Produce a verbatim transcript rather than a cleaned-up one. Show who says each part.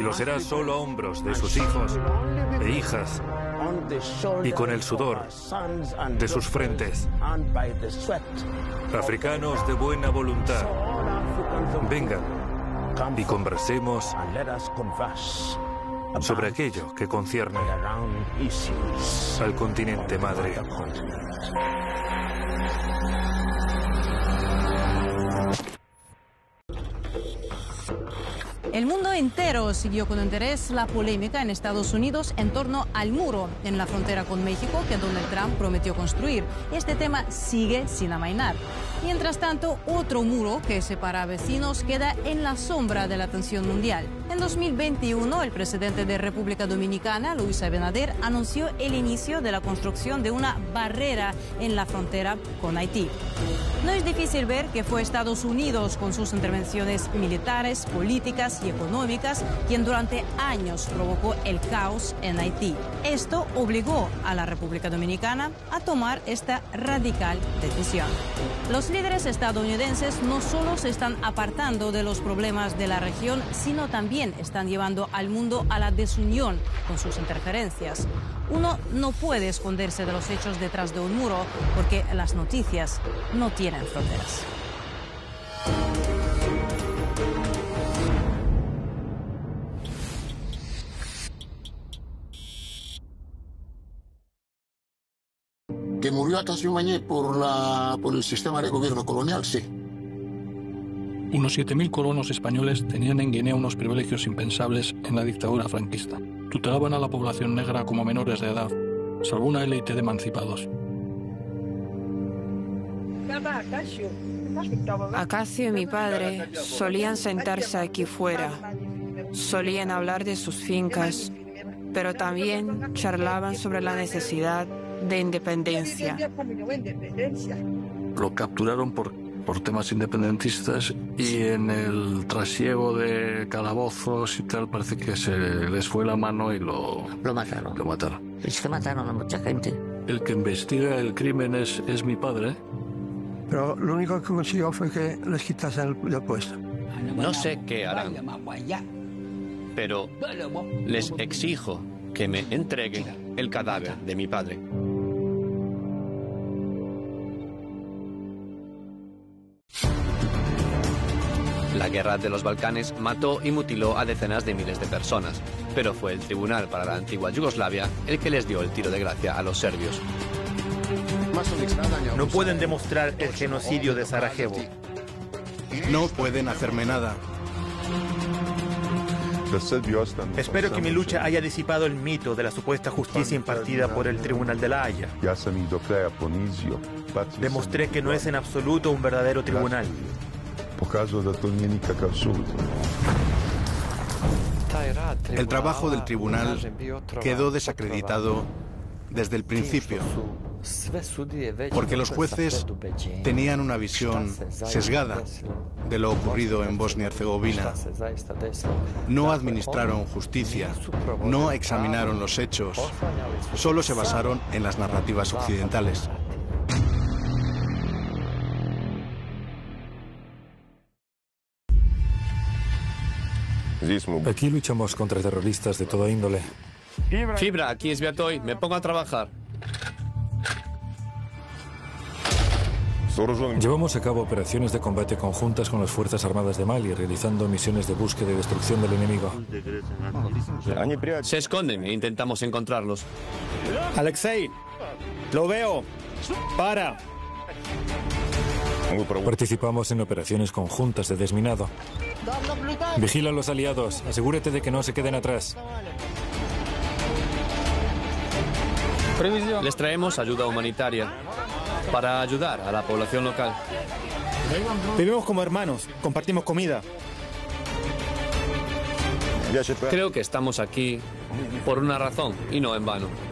Speaker 1: y lo será solo a hombros de sus hijos e hijas y con el sudor de sus frentes. Africanos de buena voluntad, vengan y conversemos sobre aquello que concierne al continente madre.
Speaker 2: El mundo entero siguió con interés la polémica en Estados Unidos en torno al muro en la frontera con México que Donald Trump prometió construir. Este tema sigue sin amainar. Mientras tanto, otro muro que separa a vecinos queda en la sombra de la atención mundial. En dos mil veintiuno, el presidente de República Dominicana, Luis Abinader, anunció el inicio de la construcción de una barrera en la frontera con Haití. No es difícil ver que fue Estados Unidos, con sus intervenciones militares, políticas y económicas, quien durante años provocó el caos en Haití. Esto obligó a la República Dominicana a tomar esta radical decisión. Los líderes estadounidenses no solo se están apartando de los problemas de la región, sino también están llevando al mundo a la desunión con sus interferencias. Uno no puede esconderse de los hechos detrás de un muro, porque las noticias no tienen fronteras.
Speaker 3: Que murió Atasio Mañé por, la, por el sistema de gobierno colonial, sí.
Speaker 4: Unos siete mil colonos españoles tenían en Guinea unos privilegios impensables en la dictadura franquista. Tutelaban a la población negra como menores de edad, salvo una élite de emancipados.
Speaker 5: Acacio y mi padre solían sentarse aquí fuera, solían hablar de sus fincas, pero también charlaban sobre la necesidad de independencia.
Speaker 4: Lo capturaron por, por temas independentistas y en el trasiego de calabozos y tal parece que se les fue la mano y lo,
Speaker 6: lo mataron.
Speaker 4: Lo mataron.
Speaker 6: Es que mataron a mucha gente.
Speaker 4: El que investiga el crimen es, es mi padre.
Speaker 7: Pero lo único que consiguió fue que les quitasen el, el puesto.
Speaker 8: No sé qué harán, pero les exijo que me entreguen el cadáver de mi padre. La guerra de los Balcanes mató y mutiló a decenas de miles de personas, pero fue el Tribunal para la antigua Yugoslavia el que les dio el tiro de gracia a los serbios.
Speaker 9: No pueden demostrar el genocidio de Sarajevo.
Speaker 10: No pueden hacerme nada.
Speaker 9: Espero que mi lucha haya disipado el mito de la supuesta justicia impartida por el Tribunal de la Haya. Demostré que no es en absoluto un verdadero tribunal.
Speaker 10: El trabajo del tribunal quedó desacreditado desde el principio, porque los jueces tenían una visión sesgada de lo ocurrido en Bosnia-Herzegovina. No administraron justicia, no examinaron los hechos, solo se basaron en las narrativas occidentales.
Speaker 1: Aquí luchamos contra terroristas de toda índole.
Speaker 8: Fibra, aquí es Beatoy, me pongo a trabajar.
Speaker 1: Llevamos a cabo operaciones de combate conjuntas con las Fuerzas Armadas de Mali, realizando misiones de búsqueda y destrucción del enemigo.
Speaker 8: Se esconden e intentamos encontrarlos.
Speaker 9: Alexei, lo veo. Para.
Speaker 1: Participamos en operaciones conjuntas de desminado. Vigila a los aliados. Asegúrate de que no se queden atrás.
Speaker 8: Les traemos ayuda humanitaria para ayudar a la población local.
Speaker 9: Vivimos como hermanos, compartimos comida.
Speaker 8: Creo que estamos aquí por una razón y no en vano.